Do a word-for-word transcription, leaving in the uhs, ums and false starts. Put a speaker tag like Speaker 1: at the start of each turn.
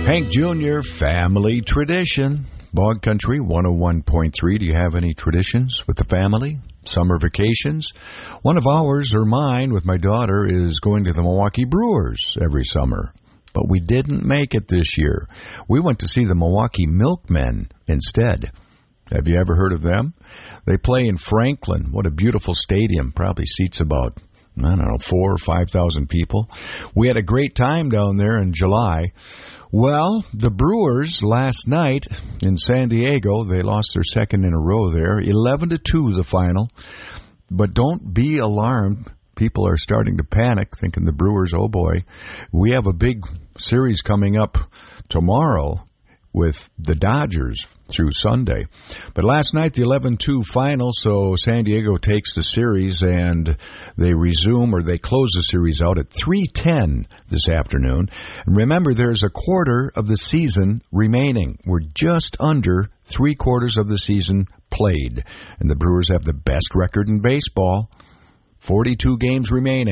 Speaker 1: Hank Junior, Family Tradition. Bog Country one oh one point three. Do you have any traditions with the family? Summer vacations? One of ours, or mine, with my daughter, is going to the Milwaukee Brewers every summer. But we didn't make it this year. We went to see the Milwaukee Milkmen instead. Have you ever heard of them? They play in Franklin. What a beautiful stadium. Probably seats about, I don't know, four or five thousand people. We had a great time down there in July. Well, the Brewers last night in San Diego, they lost their second in a row there, eleven to two the final. But don't be alarmed. People are starting to panic, thinking the Brewers, oh boy. We have a big series coming up tomorrow with the Dodgers through Sunday. But last night, the eleven two final, so San Diego takes the series, and they resume, or they close the series out at three ten this afternoon. And remember, there's a quarter of the season remaining. We're just under three quarters of the season played. And the Brewers have the best record in baseball. forty-two games remaining.